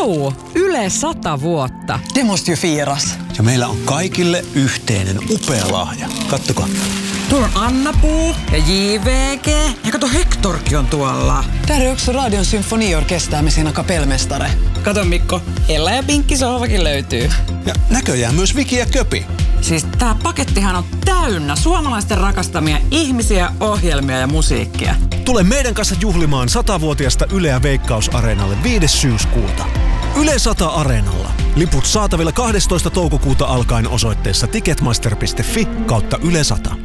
Vau! Yle 100 vuotta. Det måste ju firas. Ja meillä on kaikille yhteinen upea lahja. Kattokaa. Tuolla on Anna-Puu ja JVG. Ja kato, Hektorkin on tuolla. Där är också Radion symfoniorkester med sina kapellmästare. Kato Mikko, Ella ja Pinkki sohvakin löytyy. Ja näköjään myös Viki ja Köpi. Siis tää pakettihan on täynnä suomalaisten rakastamia ihmisiä, ohjelmia ja musiikkia. Tule meidän kanssa juhlimaan 100-vuotiasta Yleä Veikkaus-areenalle 5. syyskuuta. Yle 100 Areenalla. Liput saatavilla 12. toukokuuta alkaen osoitteessa ticketmaster.fi/Yle 100.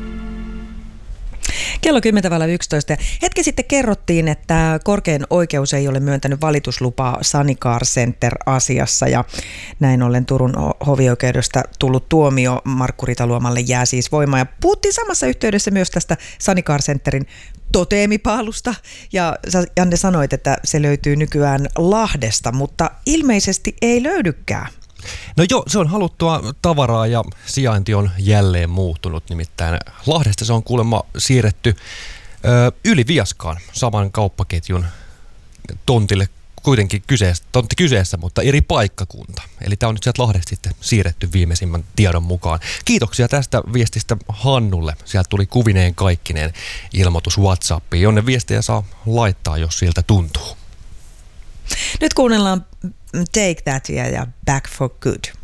Kello 10.11. Hetki sitten kerrottiin, että korkein oikeus ei ole myöntänyt valituslupaa Sunny Car Center-asiassa ja näin ollen Turun hovioikeudesta tullut tuomio Markku Ritaluomalle jää siis voimaan. Ja puhuttiin samassa yhteydessä myös tästä Sunny Car Centerin toteemipaalusta ja Janne sanoit, että se löytyy nykyään Lahdesta, mutta ilmeisesti ei löydykään. No joo, se on haluttua tavaraa ja sijainti on jälleen muuttunut. Nimittäin Lahdesta se on kuulemma siirretty yli Viaskaan saman kauppaketjun tontille, kuitenkin tontti kyseessä, mutta eri paikkakunta. Eli tämä on nyt sieltä Lahdesta sitten siirretty viimeisimmän tiedon mukaan. Kiitoksia tästä viestistä Hannulle. Sieltä tuli kuvineen kaikkineen ilmoitus WhatsAppiin, jonne viestejä saa laittaa, jos siltä tuntuu. Nyt kuunnellaan Take That ja Back for Good.